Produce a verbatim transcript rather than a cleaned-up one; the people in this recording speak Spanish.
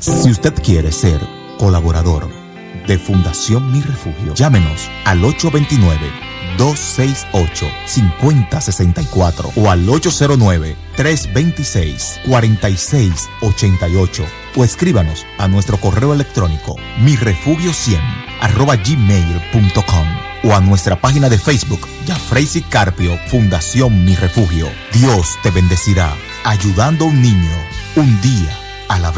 Si usted quiere ser colaborador de Fundación Mi Refugio, llámenos al ocho dos nueve, dos seis ocho, cinco cero seis cuatro o al ocho cero nueve, tres dos seis, cuatro seis ocho ocho o escríbanos a nuestro correo electrónico mi refugio cien arroba gmail punto com o a nuestra página de Facebook Yafreisi Carpio Fundación Mi Refugio. Dios te bendecirá ayudando a un niño un día a la vez.